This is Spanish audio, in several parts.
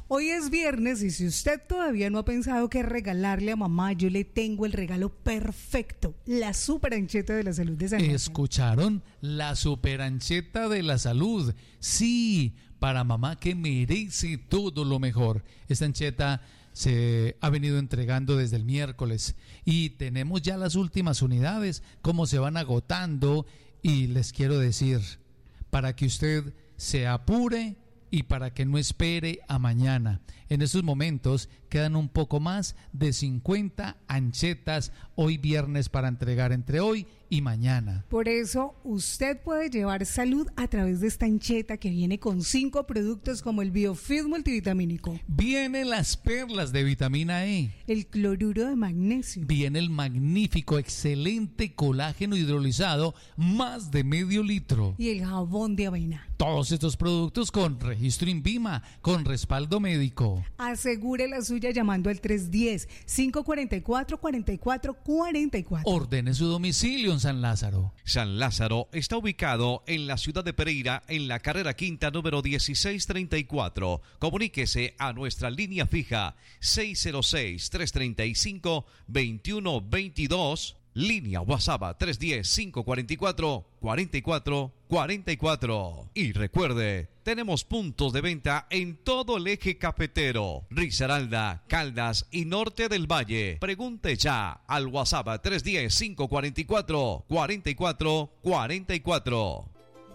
Hoy es viernes y si usted todavía no ha pensado qué regalarle a mamá, yo le tengo el regalo perfecto, la super ancheta de la salud de San Lázaro. ¿Escucharon? La super ancheta de la salud. Sí, para mamá que merece todo lo mejor. Esta ancheta se ha venido entregando desde el miércoles y tenemos ya las últimas unidades, como se van agotando, y les quiero decir, para que usted se apure y para que no espere a mañana. En estos momentos quedan un poco más de 50 anchetas hoy viernes para entregar entre hoy y mañana. Por eso usted puede llevar salud a través de esta ancheta que viene con 5 productos como el Biofit multivitamínico. Vienen las perlas de vitamina E. El cloruro de magnesio. Viene el magnífico, excelente colágeno hidrolizado, más de medio litro. Y el jabón de avena. Todos estos productos con registro INVIMA, con respaldo médico. Asegure la suya llamando al 310-544-4444. Ordene su domicilio en San Lázaro. San Lázaro está ubicado en la ciudad de Pereira, en la carrera quinta número 1634. Comuníquese a nuestra línea fija 606-335-2122. Línea WhatsApp 310-544-4444. Y recuerde, tenemos puntos de venta en todo el eje cafetero, Risaralda, Caldas y Norte del Valle. Pregunte ya al WhatsApp 310-544-4444.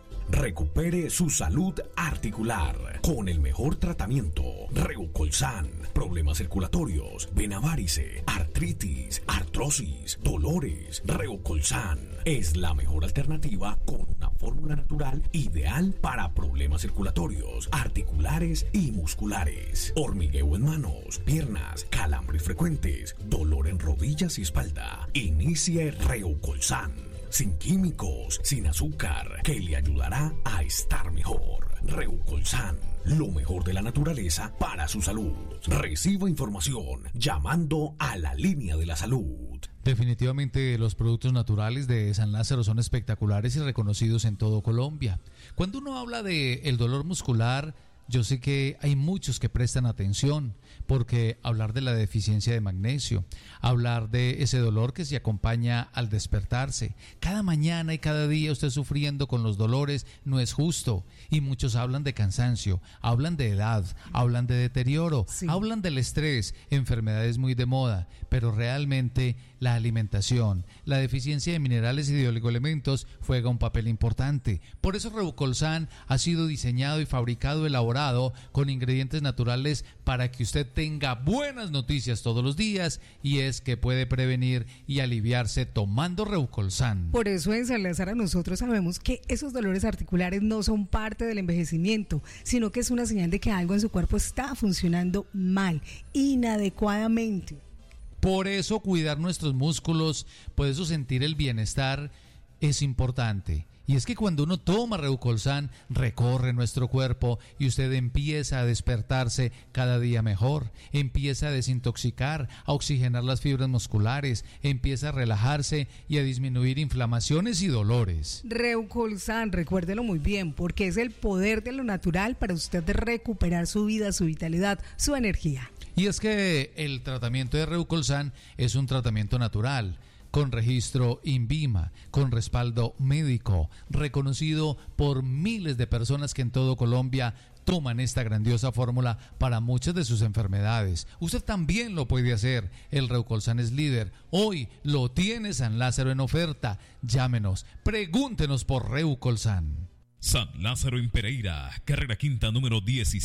Recupere su salud articular con el mejor tratamiento. Reucolsan, problemas circulatorios, vena varice, artritis, artrosis, dolores. Reucolsan es la mejor alternativa con una fórmula natural ideal para problemas circulatorios, articulares y musculares. Hormigueo en manos, piernas, calambres frecuentes, dolor en rodillas y espalda. Inicie Reucolsan. Sin químicos, sin azúcar, que le ayudará a estar mejor. Reucolsan, lo mejor de la naturaleza para su salud. Reciba información llamando a la línea de la salud. Definitivamente los productos naturales de San Lázaro son espectaculares y reconocidos en todo Colombia. Cuando uno habla de el dolor muscular, yo sé que hay muchos que prestan atención, porque hablar de la deficiencia de magnesio, hablar de ese dolor que se acompaña al despertarse, cada mañana y cada día usted sufriendo con los dolores, no es justo. Y muchos hablan de cansancio, hablan de edad, hablan de deterioro, sí, hablan del estrés, enfermedades muy de moda, pero realmente la alimentación, la deficiencia de minerales y de oligoelementos juega un papel importante. Por eso Reucolsan ha sido diseñado y fabricado, elaborado con ingredientes naturales para que usted tenga buenas noticias todos los días, y es que puede prevenir y aliviarse tomando Reucolsan. Por eso en San Lázaro nosotros sabemos que esos dolores articulares no son parte del envejecimiento, sino que es una señal de que algo en su cuerpo está funcionando mal, inadecuadamente. Por eso cuidar nuestros músculos, por eso sentir el bienestar es importante. Y es que cuando uno toma Reucolsan, recorre nuestro cuerpo y usted empieza a despertarse cada día mejor, empieza a desintoxicar, a oxigenar las fibras musculares, empieza a relajarse y a disminuir inflamaciones y dolores. Reucolsan, recuérdelo muy bien, porque es el poder de lo natural para usted recuperar su vida, su vitalidad, su energía. Y es que el tratamiento de Reucolsan es un tratamiento natural, con registro INVIMA, con respaldo médico, reconocido por miles de personas que en todo Colombia toman esta grandiosa fórmula para muchas de sus enfermedades. Usted también lo puede hacer. El Reucolsan es líder. Hoy lo tiene San Lázaro en oferta. Llámenos, pregúntenos por Reucolsan. San Lázaro en Pereira, carrera quinta número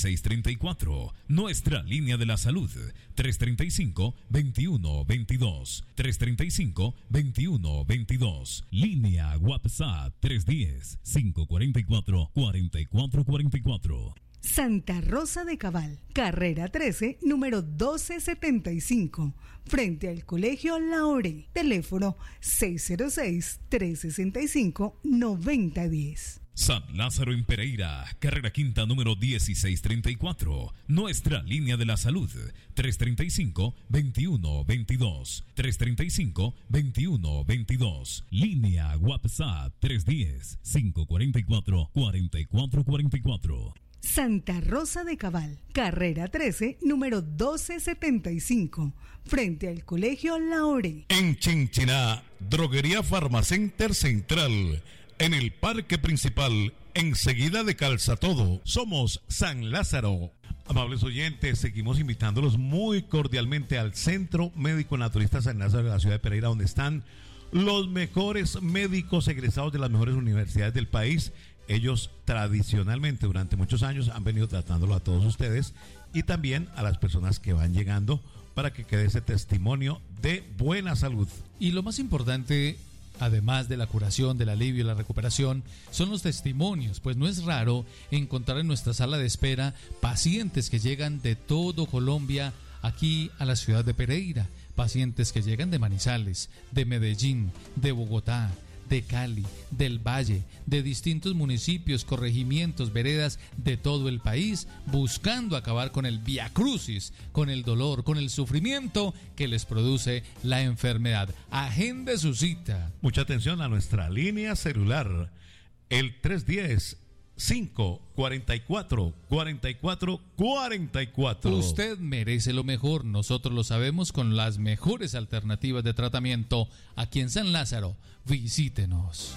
1634. Nuestra línea de la salud, 335-2122. 335-2122. Línea WhatsApp 310-544-4444. Santa Rosa de Cabal, carrera 13, número 1275, frente al Colegio Laure. Teléfono 606-365-9010. San Lázaro en Pereira, carrera quinta número 1634. Nuestra línea de la salud, 335-2122. 335-2122. Línea WhatsApp 310-544-4444. Santa Rosa de Cabal, carrera 13, número 1275, frente al Colegio Laure. En Chinchiná, Droguería Farmacenter Central, en el parque principal, enseguida de Calzatodo. Somos San Lázaro. Amables oyentes, seguimos invitándolos muy cordialmente al Centro Médico Naturista San Lázaro de la ciudad de Pereira, donde están los mejores médicos egresados de las mejores universidades del país. Ellos tradicionalmente durante muchos años han venido tratándolo a todos ustedes y también a las personas que van llegando para que quede ese testimonio de buena salud. Y lo más importante, además de la curación, del alivio y la recuperación, son los testimonios, pues no es raro encontrar en nuestra sala de espera pacientes que llegan de todo Colombia aquí a la ciudad de Pereira, pacientes que llegan de Manizales, de Medellín, de Bogotá, de Cali, del Valle, de distintos municipios, corregimientos, veredas de todo el país, buscando acabar con el viacrucis, con el dolor, con el sufrimiento que les produce la enfermedad. Agende su cita. Mucha atención a nuestra línea celular, el 310-544-4444. Usted merece lo mejor, nosotros lo sabemos, con las mejores alternativas de tratamiento aquí en San Lázaro. Visítenos.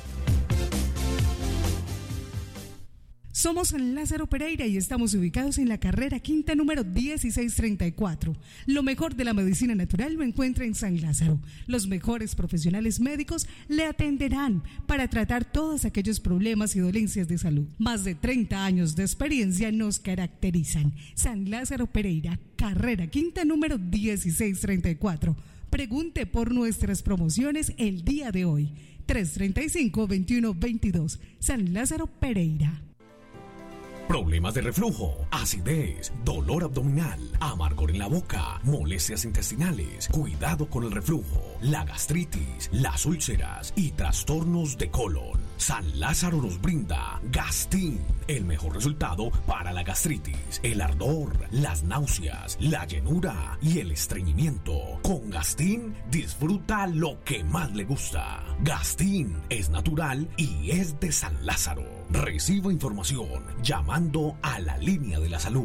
Somos San Lázaro Pereira y estamos ubicados en la carrera quinta número 1634. Lo mejor de la medicina natural lo encuentra en San Lázaro. Los mejores profesionales médicos le atenderán para tratar todos aquellos problemas y dolencias de salud. Más de 30 años de experiencia nos caracterizan. San Lázaro Pereira, carrera quinta número 1634. Pregunte por nuestras promociones el día de hoy. 335-2122. San Lázaro Pereira. Problemas de reflujo, acidez, dolor abdominal, amargor en la boca, molestias intestinales, cuidado con el reflujo, la gastritis, las úlceras y trastornos de colon. San Lázaro nos brinda Gastin, el mejor resultado para la gastritis, el ardor, las náuseas, la llenura y el estreñimiento. Con Gastin disfruta lo que más le gusta. Gastin es natural y es de San Lázaro. Reciba información llamando a la línea de la salud.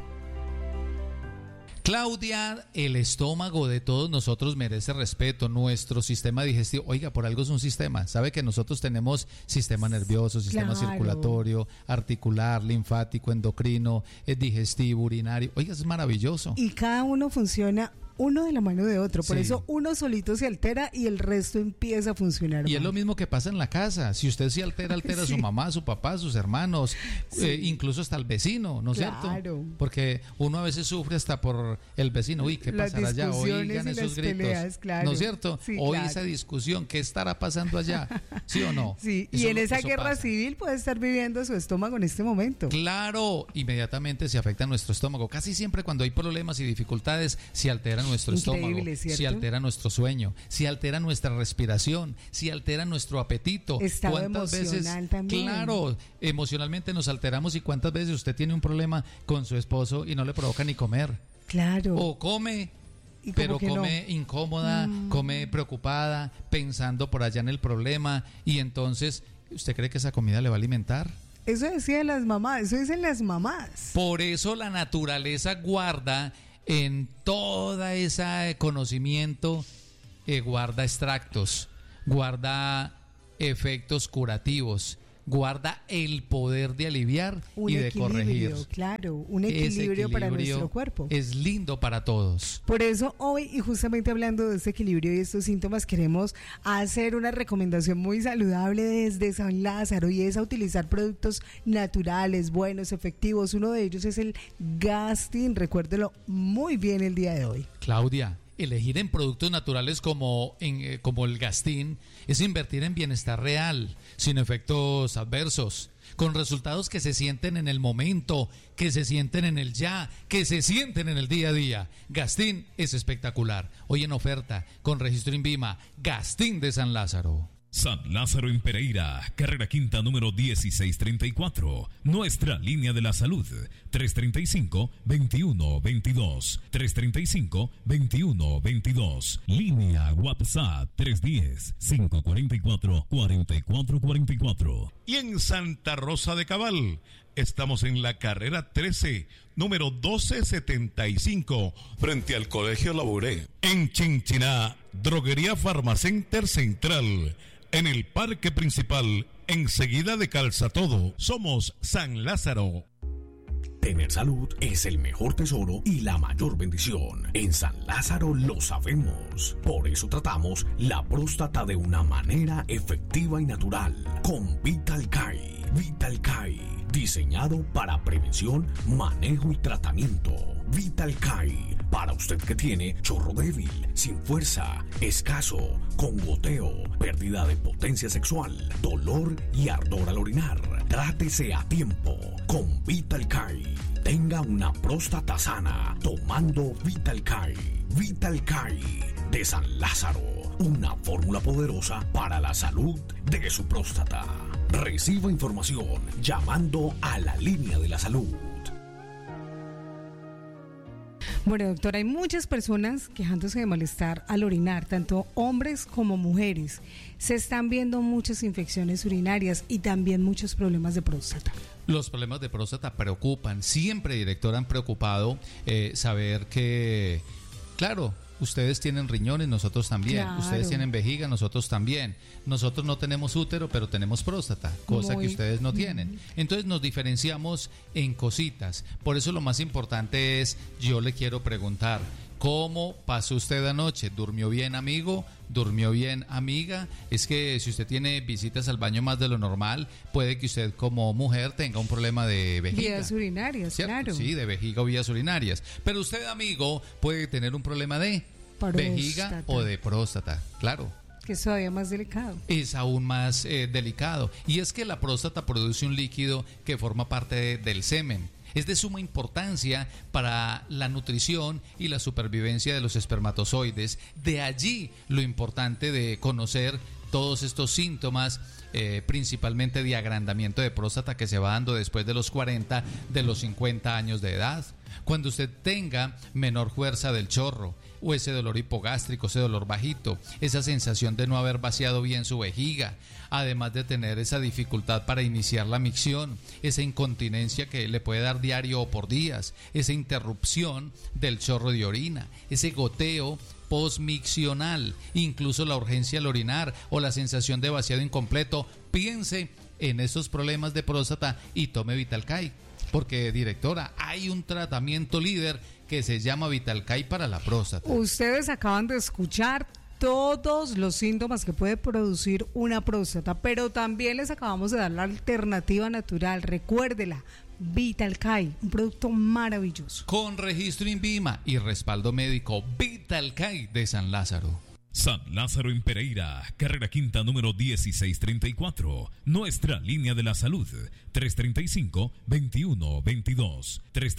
Claudia, el estómago de todos nosotros merece respeto, nuestro sistema digestivo. Oiga, por algo es un sistema. Sabe que nosotros tenemos sistema nervioso, sistema circulatorio, articular, linfático, endocrino, digestivo, urinario. Oiga, eso es maravilloso. Y cada uno funciona uno de la mano de otro, por Sí. eso uno solito se altera y el resto empieza a funcionar. Y es lo mismo que pasa en la casa. Si usted se altera a Sí. su mamá, su papá, sus hermanos, incluso hasta el vecino, ¿no es Claro. cierto? Porque uno a veces sufre hasta por el vecino. Uy, ¿qué Las pasará allá? discusiones Oigan y esos las gritos. peleas, claro. ¿No es cierto? Sí, Hoy claro. esa discusión, ¿qué estará pasando allá? ¿Sí o no? Sí, y Eso en esa eso guerra pasa. civil puede estar viviendo su estómago en este momento. Claro, inmediatamente se afecta nuestro estómago. Casi siempre cuando hay problemas y dificultades se altera nuestro Increíble, estómago, ¿cierto? se altera nuestro sueño, se altera nuestra respiración, se altera nuestro apetito. Estado ¿Cuántas veces? emocional también. Claro, emocionalmente nos alteramos y cuántas veces usted tiene un problema con su esposo y no le provoca ni comer. Claro. O come, Y como pero que come incómoda, come preocupada, pensando por allá en el problema, y entonces, ¿usted cree que esa comida le va a alimentar? Eso decían las mamás, eso dicen las mamás. Por eso la naturaleza guarda en toda ese conocimiento, guarda extractos, guarda efectos curativos, guarda el poder de aliviar Un y de equilibrio, corregir. claro, un Ese equilibrio para equilibrio nuestro cuerpo. es lindo para todos. Por eso hoy, y justamente hablando de este equilibrio y estos síntomas, queremos hacer una recomendación muy saludable desde San Lázaro, y es a utilizar productos naturales, buenos, efectivos. Uno de ellos es el Gastin, recuérdelo muy bien el día de hoy. Claudia, elegir en productos naturales como el Gastin es invertir en bienestar real, sin efectos adversos, con resultados que se sienten en el momento, que se sienten en el ya, que se sienten en el día a día. Gastin es espectacular. Hoy en oferta, con registro INVIMA, Gastin de San Lázaro. San Lázaro en Pereira, carrera quinta número 1634. Nuestra línea de la salud, 335-2122. 335-2122. Línea WhatsApp 310-544-4444. Y en Santa Rosa de Cabal, estamos en la carrera 13, número 1275, frente al Colegio Labouré. En Chinchiná, Droguería Farmacenter Central. En el parque principal, enseguida de Calzatodo, somos San Lázaro. Tener salud es el mejor tesoro y la mayor bendición. En San Lázaro lo sabemos. Por eso tratamos la próstata de una manera efectiva y natural. Con Vital Kai. Vital Kai, diseñado para prevención, manejo y tratamiento. Vital Kai, para usted que tiene chorro débil, sin fuerza, escaso, con goteo, pérdida de potencia sexual, dolor y ardor al orinar. Trátese a tiempo con Vital Kai. Tenga una próstata sana tomando Vital Kai. Vital Kai de San Lázaro, una fórmula poderosa para la salud de su próstata. Reciba información llamando a la línea de la salud. Bueno, doctora, hay muchas personas quejándose de malestar al orinar, tanto hombres como mujeres. Se están viendo muchas infecciones urinarias y también muchos problemas de próstata. Los problemas de próstata preocupan. Siempre, directora, han preocupado saber que, claro, ustedes tienen riñones, nosotros también. Claro. Ustedes tienen vejiga, nosotros también. Nosotros no tenemos útero, pero tenemos próstata, cosa que ustedes no tienen. Entonces nos diferenciamos en cositas. Por eso lo más importante es, yo le quiero preguntar, ¿cómo pasó usted anoche? ¿Durmió bien, amigo? ¿Durmió bien, amiga? Es que si usted tiene visitas al baño más de lo normal, puede que usted como mujer tenga un problema de vejiga. Vías urinarias, ¿cierto? Claro. Sí, de vejiga o vías urinarias. Pero usted, amigo, puede tener un problema de vejiga o de próstata, claro. Que es todavía más delicado. Es aún más delicado. Y es que la próstata produce un líquido que forma parte del semen. Es de suma importancia para la nutrición y la supervivencia de los espermatozoides. De allí lo importante de conocer todos estos síntomas, principalmente de agrandamiento de próstata que se va dando después de los 40, de los 50 años de edad. Cuando usted tenga menor fuerza del chorro, o ese dolor hipogástrico, ese dolor bajito, esa sensación de no haber vaciado bien su vejiga, además de tener esa dificultad para iniciar la micción, esa incontinencia que le puede dar diario o por días, esa interrupción del chorro de orina, ese goteo postmiccional, incluso la urgencia al orinar o la sensación de vaciado incompleto, piense en estos problemas de próstata y tome Vital Kai. Porque, directora, hay un tratamiento líder que se llama Vital Kai para la próstata. Ustedes acaban de escuchar todos los síntomas que puede producir una próstata, pero también les acabamos de dar la alternativa natural. Recuérdela, Vital Kai, un producto maravilloso. Con registro INVIMA y respaldo médico, Vital Kai de San Lázaro. San Lázaro en Pereira, carrera quinta número 1634. Nuestra línea de la salud, 335-2122.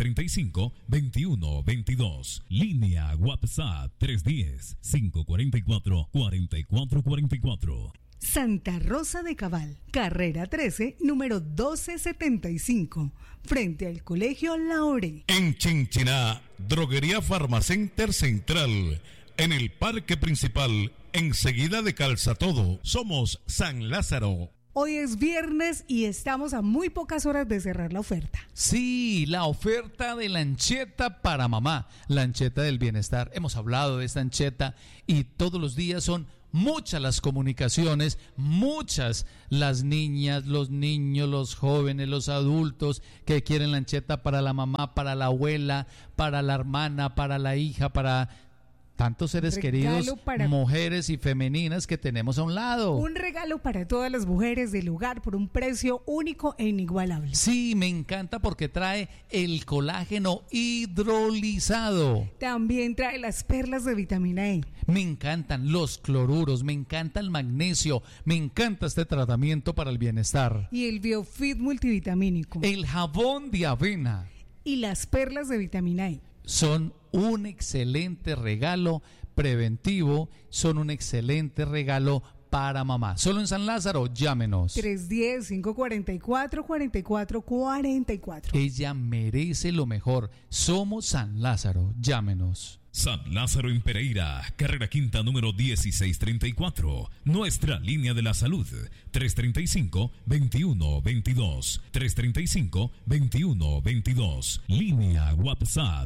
335-2122. Línea WhatsApp 310-544-4444. Santa Rosa de Cabal, carrera 13, número 1275, frente al Colegio Labouré. En Chinchiná, Droguería Farmacenter Central. En el parque principal, enseguida de Calzatodo, somos San Lázaro. Hoy es viernes y estamos a muy pocas horas de cerrar la oferta. Sí, la oferta de la ancheta para mamá, la ancheta del bienestar. Hemos hablado de esta ancheta y todos los días son muchas las comunicaciones, muchas las niñas, los niños, los jóvenes, los adultos que quieren la ancheta para la mamá, para la abuela, para la hermana, para la hija, para tantos seres queridos, mujeres y femeninas que tenemos a un lado. Un regalo para todas las mujeres del hogar por un precio único e inigualable. Sí, me encanta porque trae el colágeno hidrolizado. También trae las perlas de vitamina E. Me encantan los cloruros, me encanta el magnesio, me encanta este tratamiento para el bienestar. Y el Biofit multivitamínico. El jabón de avena. Y las perlas de vitamina E. Son un excelente regalo preventivo, son un excelente regalo para mamá. Solo en San Lázaro, llámenos. 310-544-4444. Ella merece lo mejor. Somos San Lázaro, llámenos. San Lázaro en Pereira, carrera quinta número 1634. Nuestra línea de la salud, 335-2122. 335-2122. Línea WhatsApp,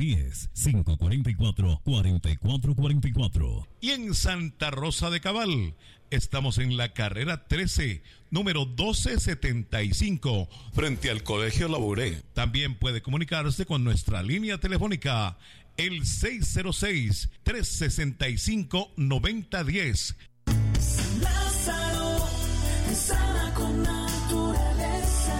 310-544-4444. Y en Santa Rosa de Cabal, estamos en la carrera 13, número 1275, frente al Colegio Labouré. También puede comunicarse con nuestra línea telefónica, el 606-365-9010. San Lázaro, sana con naturaleza.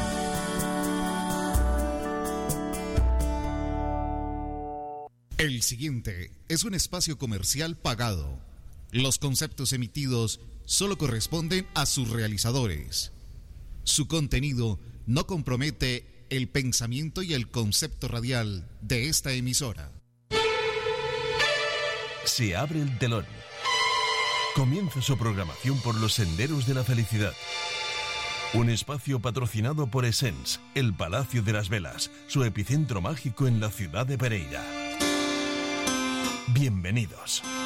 El siguiente es un espacio comercial pagado. Los conceptos emitidos solo corresponden a sus realizadores. Su contenido no compromete el pensamiento y el concepto radial de esta emisora. Se abre el telón. Comienza su programación por los senderos de la felicidad. Un espacio patrocinado por Essence, el Palacio de las Velas, su epicentro mágico en la ciudad de Pereira. Bienvenidos.